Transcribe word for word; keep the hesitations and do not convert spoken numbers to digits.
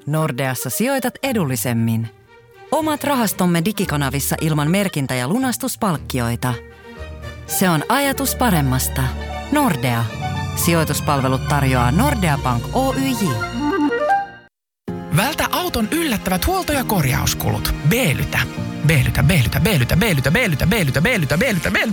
Nordeassa sijoitat edullisemmin. Omat rahastomme digikanavissa ilman merkintä- ja lunastuspalkkioita. Se on ajatus paremmasta. Nordea. Sijoituspalvelut tarjoaa Nordea Bank Oyj. Vältä auton yllättävät huolto- ja korjauskulut. B-lytä. B-lytä, B-lytä, B-lytä, B-lytä, B-lytä, B-lytä, B-lytä, B-lytä, B-lytä.